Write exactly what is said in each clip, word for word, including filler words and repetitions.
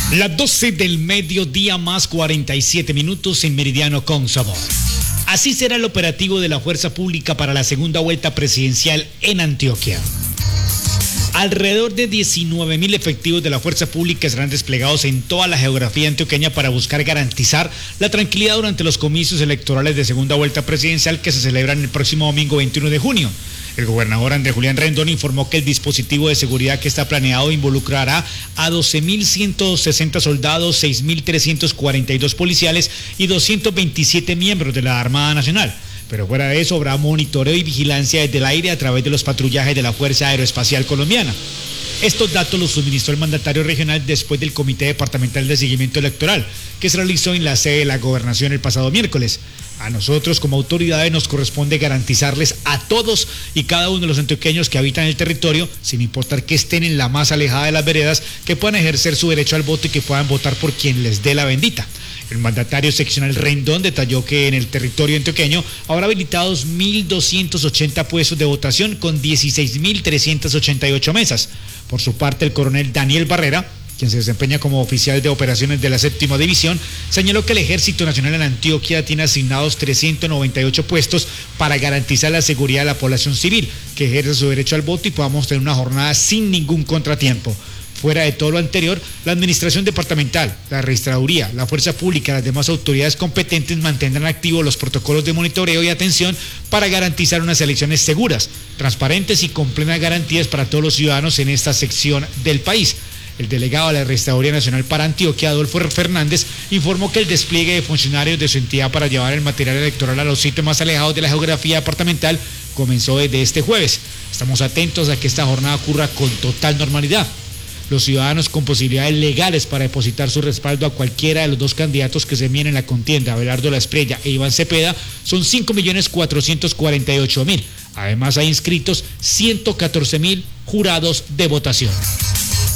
Las doce del mediodía más cuarenta y siete minutos en Meridiano con Sabor. Así será el operativo de la Fuerza Pública para la segunda vuelta presidencial en Antioquia. Alrededor de diecinueve mil efectivos de la Fuerza Pública serán desplegados en toda la geografía antioqueña para buscar garantizar la tranquilidad durante los comicios electorales de segunda vuelta presidencial que se celebran el próximo domingo veintiuno de junio. El gobernador Andrés Julián Rendón informó que el dispositivo de seguridad que está planeado involucrará a doce mil ciento sesenta soldados, seis mil trescientos cuarenta y dos policiales y doscientos veintisiete miembros de la Armada Nacional. Pero fuera de eso habrá monitoreo y vigilancia desde el aire a través de los patrullajes de la Fuerza Aeroespacial Colombiana. Estos datos los suministró el mandatario regional después del Comité Departamental de Seguimiento Electoral, que se realizó en la sede de la Gobernación el pasado miércoles. A nosotros como autoridades nos corresponde garantizarles a todos y cada uno de los antioqueños que habitan el territorio, sin importar que estén en la más alejada de las veredas, que puedan ejercer su derecho al voto y que puedan votar por quien les dé la bendita. El mandatario seccional Rendón detalló que en el territorio antioqueño habrá habilitados mil doscientos ochenta puestos de votación con dieciséis mil trescientas ochenta y ocho mesas. Por su parte, el coronel Daniel Barrera, quien se desempeña como oficial de operaciones de la séptima división, señaló que el Ejército Nacional en Antioquia tiene asignados trescientos noventa y ocho puestos para garantizar la seguridad de la población civil, que ejerce su derecho al voto y podamos tener una jornada sin ningún contratiempo. Fuera de todo lo anterior, la Administración Departamental, la Registraduría, la Fuerza Pública y las demás autoridades competentes mantendrán activos los protocolos de monitoreo y atención para garantizar unas elecciones seguras, transparentes y con plenas garantías para todos los ciudadanos en esta sección del país. El delegado de la Registraduría Nacional para Antioquia, Adolfo Fernández, informó que el despliegue de funcionarios de su entidad para llevar el material electoral a los sitios más alejados de la geografía departamental comenzó desde este jueves. Estamos atentos a que esta jornada ocurra con total normalidad. Los ciudadanos con posibilidades legales para depositar su respaldo a cualquiera de los dos candidatos que se miden en la contienda, Abelardo La Espriella e Iván Cepeda, son cinco millones cuatrocientos cuarenta y ocho mil. Además hay inscritos ciento catorce mil jurados de votación.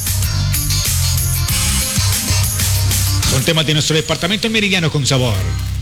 Son temas de nuestro departamento en Meridiano con Sabor.